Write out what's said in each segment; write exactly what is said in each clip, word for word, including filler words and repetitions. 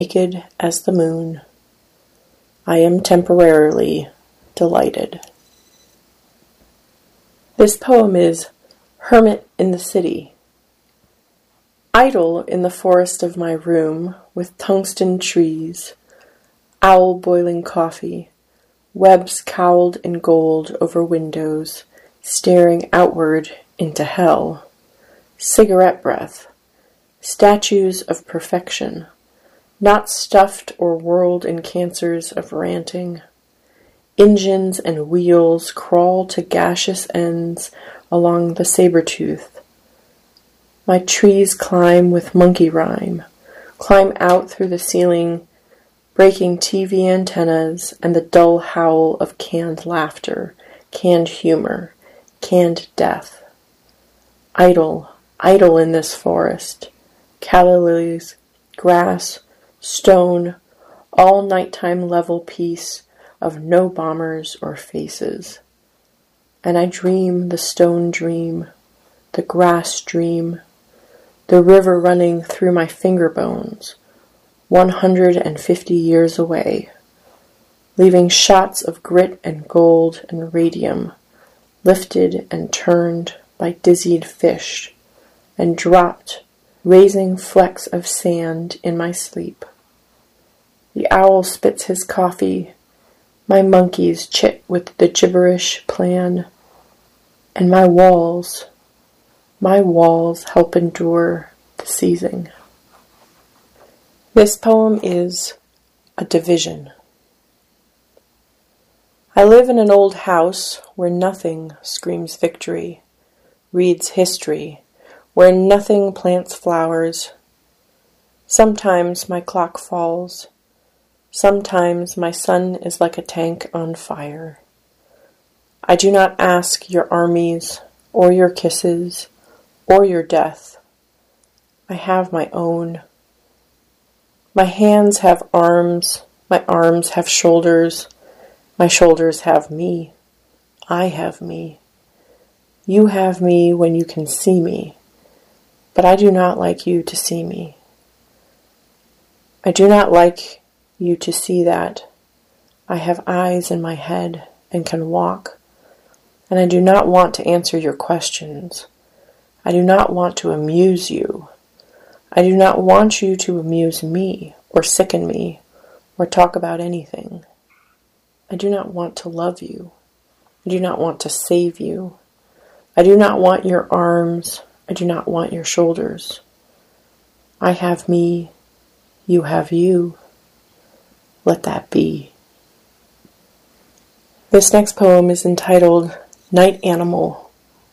naked as the moon. I am temporarily delighted. This poem is Hermit in the City. Idle in the forest of my room, with tungsten trees, owl boiling coffee, webs cowled in gold over windows, staring outward into hell, cigarette breath, statues of perfection, not stuffed or whirled in cancers of ranting. Engines and wheels crawl to gaseous ends along the saber-tooth. My trees climb with monkey rhyme, climb out through the ceiling, breaking T V antennas and the dull howl of canned laughter, canned humor, canned death. Idle, idle in this forest, calla lilies, grass, stone, all nighttime level peace of no bombers or faces. And I dream the stone dream, the grass dream, the river running through my finger bones, one hundred and fifty years away, leaving shots of grit and gold and radium, lifted and turned by dizzied fish, and dropped, raising flecks of sand in my sleep. The owl spits his coffee, my monkeys chit with the gibberish plan, and my walls, my walls help endure the seizing. This poem is A Division. I live in an old house where nothing screams victory, reads history, where nothing plants flowers. Sometimes my clock falls. Sometimes my sun is like a tank on fire. I do not ask your armies, or your kisses, or your death. I have my own. My hands have arms, my arms have shoulders, my shoulders have me. I have me. You have me when you can see me, but I do not like you to see me. I do not like you to see that I have eyes in my head and can walk, and I do not want to answer your questions. I do not want to amuse you. I do not want you to amuse me, or sicken me, or talk about anything. I do not want to love you. I do not want to save you. I do not want your arms. I do not want your shoulders. I have me. You have you. Let that be. This next poem is entitled Night Animal.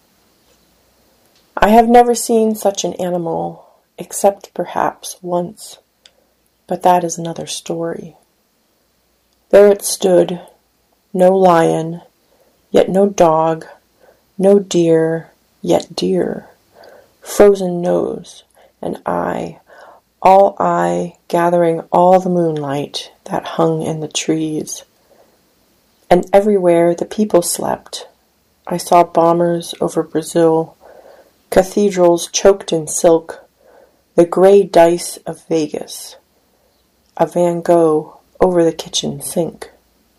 I have never seen such an animal, except perhaps once, but that is another story. There it stood, no lion, yet no dog, no deer, yet deer, frozen nose and eye, all eye gathering all the moonlight that hung in the trees. And everywhere the people slept, I saw bombers over Brazil, cathedrals choked in silk, the gray dice of Vegas, a Van Gogh over the kitchen sink.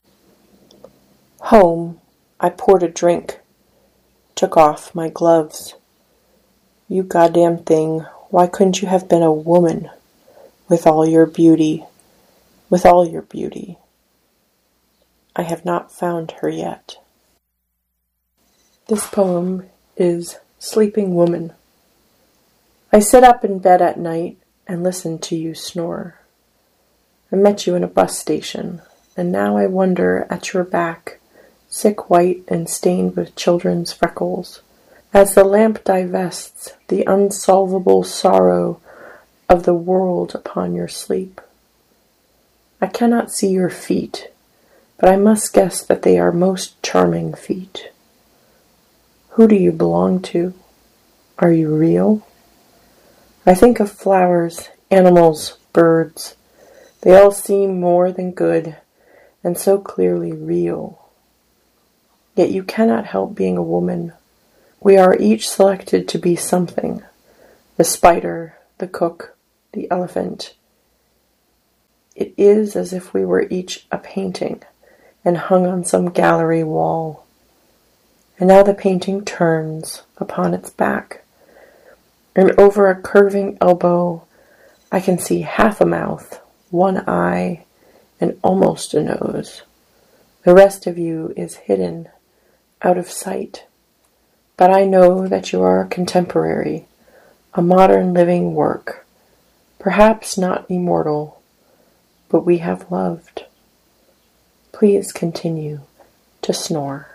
Home, I poured a drink, took off my gloves. You goddamn thing, why couldn't you have been a woman with all your beauty, with all your beauty? I have not found her yet. This poem is Sleeping Woman. I sit up in bed at night and listen to you snore. I met you in a bus station, and now I wonder at your back, sick white and stained with children's freckles, as the lamp divests the unsolvable sorrow of the world upon your sleep. I cannot see your feet, but I must guess that they are most charming feet. Who do you belong to? Are you real? I think of flowers, animals, birds. They all seem more than good, and so clearly real. Yet you cannot help being a woman. We are each selected to be something. The spider, the cook, the elephant. it is as if we were each a painting and hung on some gallery wall. And now the painting turns upon its back, and over a curving elbow I can see half a mouth, one eye, and almost a nose. The rest of you is hidden, out of sight. But I know that you are a contemporary, a modern living work, perhaps not immortal, but we have loved. Please continue to snore.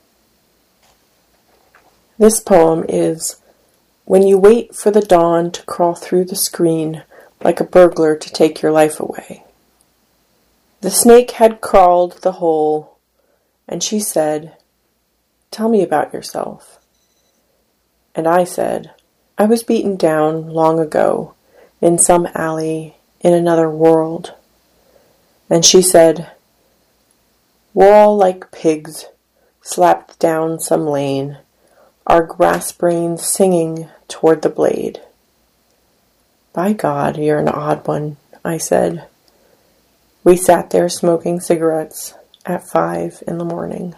This poem is When You Wait for the Dawn to Crawl Through the Screen Like a Burglar to Take Your Life Away. The snake had crawled the hole, and she said, "Tell me about yourself." And I said, "I was beaten down long ago in some alley in another world." And she said, "We're all like pigs, slapped down some lane, our grass brains singing toward the blade." "By God, you're an odd one," I said. We sat there smoking cigarettes at five in the morning.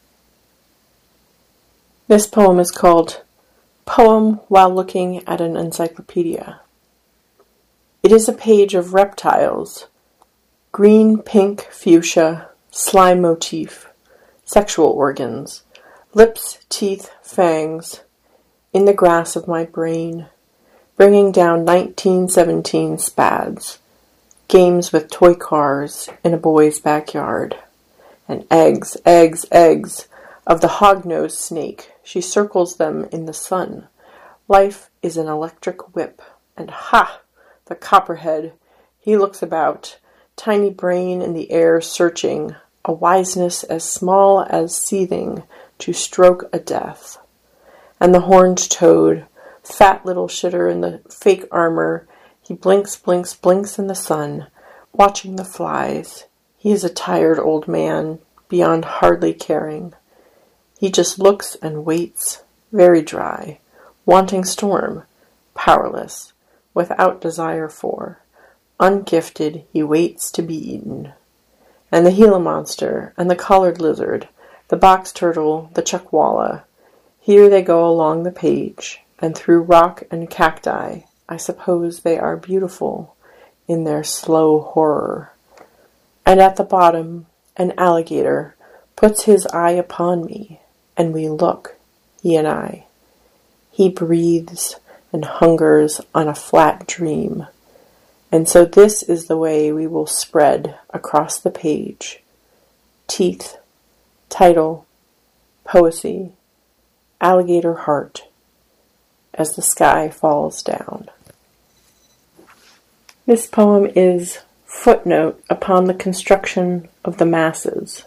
This poem is called Poem While Looking at an Encyclopedia. It is a page of reptiles, green, pink, fuchsia, slime motif, sexual organs, lips, teeth, fangs, in the grass of my brain, bringing down nineteen seventeen spads, games with toy cars in a boy's backyard, and eggs, eggs, eggs of the hog-nosed snake. She circles them in the sun. Life is an electric whip, and ha! The copperhead. He looks about, tiny brain in the air searching, a wiseness as small as seething to stroke a death. And the horned toad, fat little shitter in the fake armor, he blinks, blinks, blinks in the sun, watching the flies. He is a tired old man, beyond hardly caring. He just looks and waits, very dry, wanting storm, powerless, without desire for. Ungifted, he waits to be eaten. And the Gila monster, and the collared lizard, the box turtle, the chuckwalla, here they go along the page, and through rock and cacti. I suppose they are beautiful in their slow horror. And at the bottom, an alligator puts his eye upon me, and we look, he and I. He breathes and hungers on a flat dream. And so this is the way we will spread across the page. Teeth, title, poesy, alligator heart, as the sky falls down. This poem is Footnote upon the Construction of the Masses.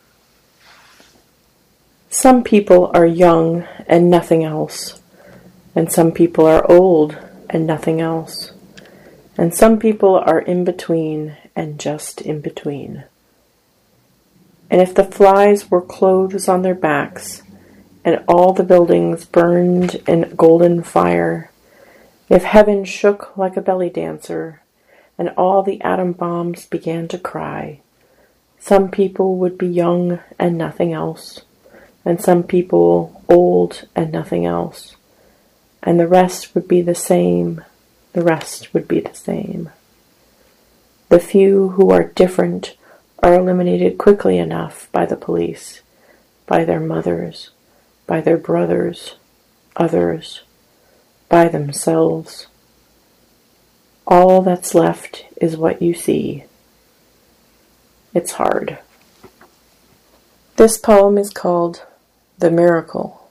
Some people are young and nothing else, and some people are old and nothing else, and some people are in between and just in between. And if the flies were clothes on their backs, and all the buildings burned in golden fire, if heaven shook like a belly dancer, and all the atom bombs began to cry, some people would be young and nothing else, and some people old and nothing else, and the rest would be the same, the rest would be the same. The few who are different are eliminated quickly enough by the police, by their mothers, by their brothers, others, by themselves. All that's left is what you see. It's hard. This poem is called The Miracle.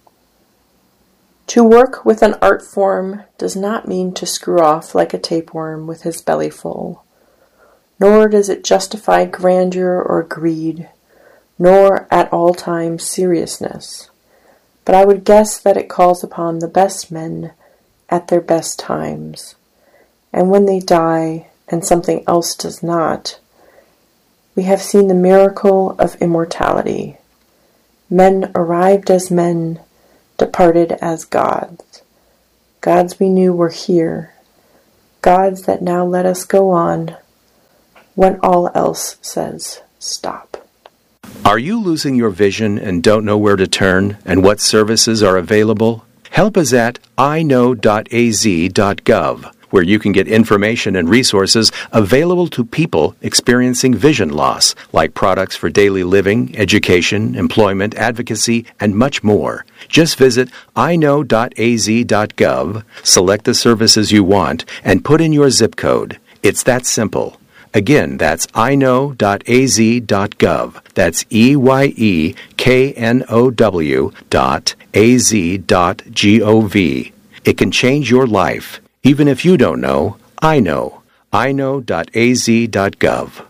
To work with an art form does not mean to screw off like a tapeworm with his belly full, nor does it justify grandeur or greed, nor at all times seriousness. But I would guess that it calls upon the best men at their best times. And when they die, and something else does not, we have seen the miracle of immortality. Men arrived as men, departed as gods. Gods we knew were here, gods that now let us go on, when all else says stop. Are you losing your vision and don't know where to turn and what services are available? Help is at i know dot a z dot gov, where you can get information and resources available to people experiencing vision loss, like products for daily living, education, employment, advocacy, and much more. Just visit i know dot a z dot gov, select the services you want, and put in your zip code. It's that simple. Again, that's i know dot a z dot gov. That's E Y E K N O W dot A Z dot G O V. It can change your life. Even if you don't know, I know. i know dot a z dot gov.